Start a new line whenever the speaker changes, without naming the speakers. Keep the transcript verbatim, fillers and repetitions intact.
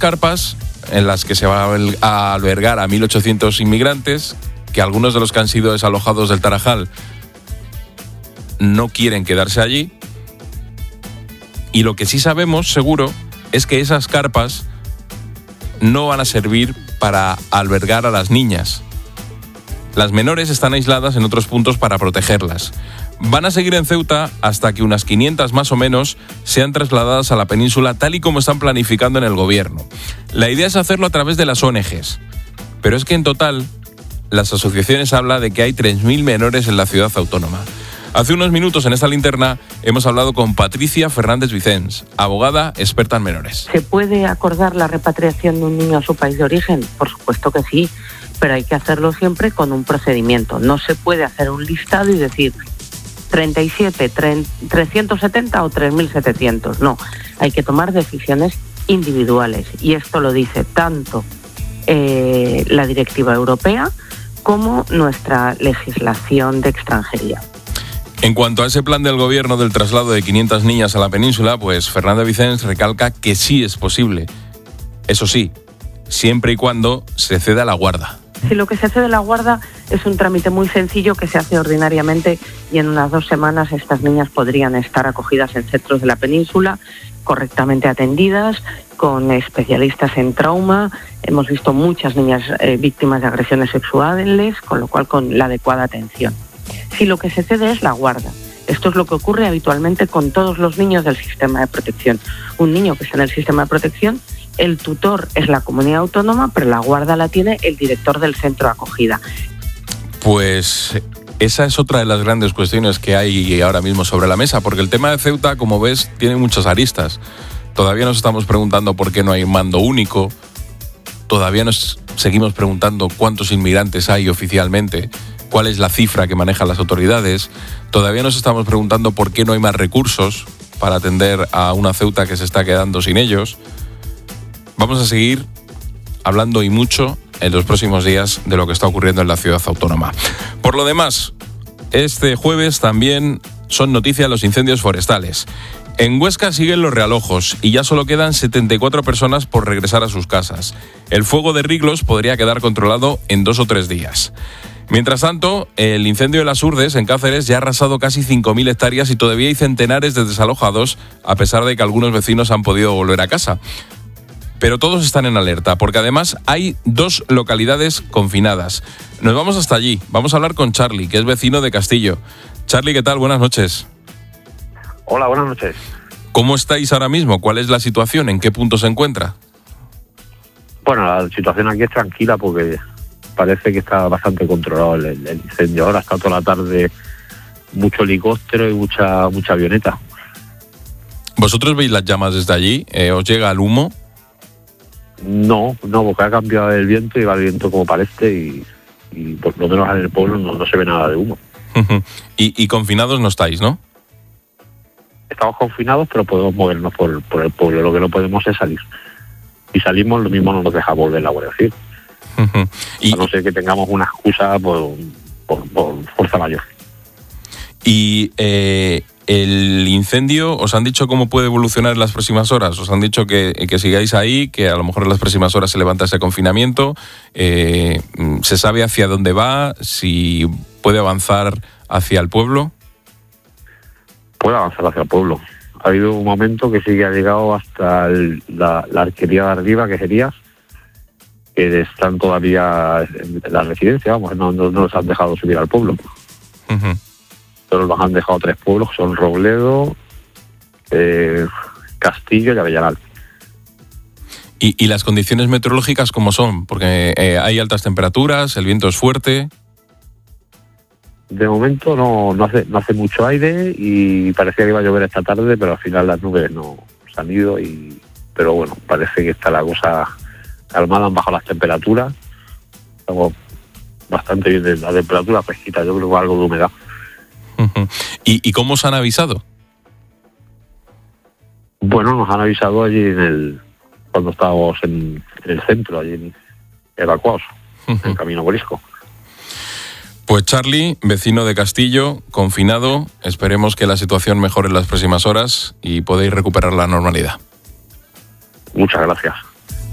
carpas en las que se va a albergar a mil ochocientos inmigrantes, que algunos de los que han sido desalojados del Tarajal no quieren quedarse allí. Y lo que sí sabemos, seguro, es que esas carpas no van a servir para albergar a las niñas. Las menores están aisladas en otros puntos para protegerlas. Van a seguir en Ceuta hasta que unas quinientas más o menos sean trasladadas a la península, tal y como están planificando en el gobierno. La idea es hacerlo a través de las O N Ges, pero es que en total las asociaciones hablan de que hay tres mil menores en la ciudad autónoma. Hace unos minutos en esta linterna hemos hablado con Patricia Fernández Vicens, abogada experta en menores.
¿Se puede acordar la repatriación de un niño a su país de origen? Por supuesto que sí, pero hay que hacerlo siempre con un procedimiento. No se puede hacer un listado y decir treinta y siete, trescientos setenta o tres mil setecientos. No, hay que tomar decisiones individuales y esto lo dice tanto eh, la directiva europea como nuestra legislación de extranjería.
En cuanto a ese plan del gobierno del traslado de quinientas niñas a la península, pues Fernández Vicens recalca que sí es posible. Eso sí, siempre y cuando se ceda la guarda.
Si lo que se cede la guarda es un trámite muy sencillo que se hace ordinariamente y en unas dos semanas estas niñas podrían estar acogidas en centros de la península, correctamente atendidas, con especialistas en trauma. Hemos visto muchas niñas eh, víctimas de agresiones sexuales, con lo cual con la adecuada atención. Si lo que se cede es la guarda, esto es lo que ocurre habitualmente con todos los niños del sistema de protección. Un niño que está en el sistema de protección, el tutor es la comunidad autónoma, pero la guarda la tiene el director del centro de acogida.
Pues esa es otra de las grandes cuestiones que hay ahora mismo sobre la mesa, porque el tema de Ceuta, como ves, tiene muchas aristas. Todavía nos estamos preguntando por qué no hay mando único, todavía nos seguimos preguntando cuántos inmigrantes hay oficialmente, cuál es la cifra que manejan las autoridades, todavía nos estamos preguntando por qué no hay más recursos para atender a una Ceuta que se está quedando sin ellos. Vamos a seguir hablando y mucho en los próximos días de lo que está ocurriendo en la ciudad autónoma. Por lo demás, este jueves también son noticia los incendios forestales. En Huesca siguen los realojos y ya solo quedan setenta y cuatro personas por regresar a sus casas. El fuego de Riglos podría quedar controlado en dos o tres días. Mientras tanto, el incendio de las Urdes, en Cáceres, ya ha arrasado casi cinco mil hectáreas y todavía hay centenares de desalojados, a pesar de que algunos vecinos han podido volver a casa. Pero todos están en alerta, porque además hay dos localidades confinadas. Nos vamos hasta allí. Vamos a hablar con Charlie, que es vecino de Castillo. Charlie, ¿qué tal? Buenas noches.
Hola, buenas noches.
¿Cómo estáis ahora mismo? ¿Cuál es la situación? ¿En qué punto se encuentra?
Bueno, la situación aquí es tranquila porque parece que está bastante controlado el, el incendio. Ahora está toda la tarde mucho helicóptero y mucha mucha avioneta.
¿Vosotros veis las llamas desde allí? Eh, ¿Os llega el humo?
No, no, porque ha cambiado el viento y va el viento como para este y, y por lo menos en el pueblo no, no se ve nada de humo.
y, y confinados no estáis, ¿no?
Estamos confinados, pero podemos movernos por, por el pueblo. Lo que no podemos es salir. Si salimos, lo mismo no nos deja volver la Guardia Civil. Uh-huh. Y, a no ser que tengamos una excusa por, por, por fuerza mayor.
Y eh, el incendio, ¿os han dicho cómo puede evolucionar en las próximas horas? ¿Os han dicho que, que sigáis ahí, que a lo mejor en las próximas horas se levanta ese confinamiento? Eh, ¿Se sabe hacia dónde va? ¿Si puede avanzar hacia el pueblo?
Puede avanzar hacia el pueblo. Ha habido un momento que sí que ha llegado hasta el, la, la arquería de arriba, que sería, que están todavía en la residencia, vamos, no, no, no los han dejado subir al pueblo. Uh-huh. Solo los han dejado tres pueblos, que son Robledo, eh, Castillo y Avellanal.
¿Y, ¿Y las condiciones meteorológicas cómo son? Porque eh, hay altas temperaturas, el viento es fuerte.
De momento no, no hace no hace mucho aire y parecía que iba a llover esta tarde, pero al final las nubes no se han ido. Y, pero bueno, parece que está la cosa calmada, han bajado las temperaturas. Estamos bastante bien de la temperatura fresquita, yo creo que algo de humedad.
Uh-huh. ¿Y, ¿Y cómo os han avisado?
Bueno, nos han avisado allí en el cuando estábamos en, en el centro, allí en, evacuados, uh-huh. en el Camino Morisco.
Pues Charlie, vecino de Castillo, confinado, esperemos que la situación mejore en las próximas horas y podéis recuperar la normalidad.
Muchas gracias.